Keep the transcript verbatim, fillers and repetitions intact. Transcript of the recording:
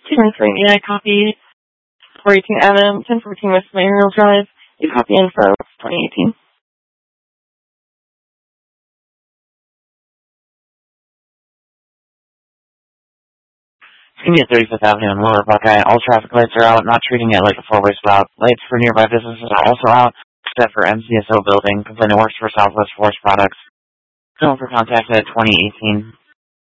ten three E I copy. four eighteen Adam, ten fourteen West Memorial Drive. You copy info, twenty eighteen. It's going to be at thirty-fifth Avenue and Lower Buckeye. All traffic lights are out, not treating it like a four-way stop. Lights for nearby businesses are also out, except for M C S O building. Complainant works for Southwest Forest Products. Phone for contact at twenty eighteen.